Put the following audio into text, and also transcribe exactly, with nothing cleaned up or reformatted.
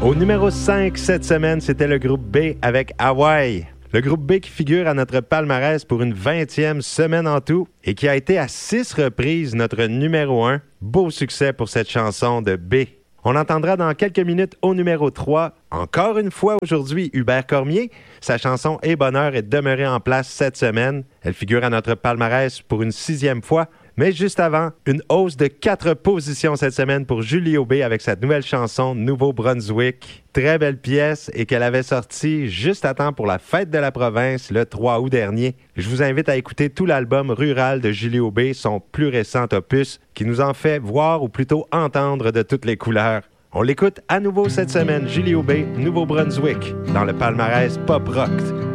Au numéro cinq cette semaine, c'était le groupe B avec Hawaii. Le groupe B qui figure à notre palmarès pour une vingtième semaine en tout et qui a été à six reprises notre numéro un. Beau succès pour cette chanson de B. On entendra dans quelques minutes au numéro trois, encore une fois aujourd'hui, Hubert Cormier. Sa chanson « Et bonheur » est demeurée en place cette semaine. Elle figure à notre palmarès pour une sixième fois. Mais juste avant, une hausse de quatre positions cette semaine pour Julie Aubé avec sa nouvelle chanson « Nouveau-Brunswick ». Très belle pièce et qu'elle avait sortie juste à temps pour la fête de la province le trois août dernier. Je vous invite à écouter tout l'album Rural de Julie Aubé, son plus récent opus, qui nous en fait voir ou plutôt entendre de toutes les couleurs. On l'écoute à nouveau cette semaine, Julie Aubé, Nouveau-Brunswick, dans le palmarès pop rock